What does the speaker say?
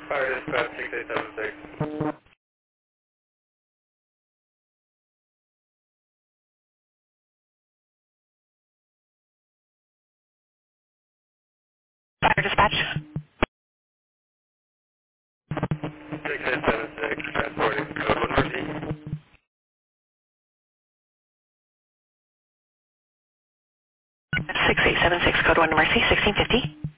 Fire dispatch 6876. Fire dispatch. 6876, transporting code 1 Mercy. 6876, code 1 Mercy, 1650.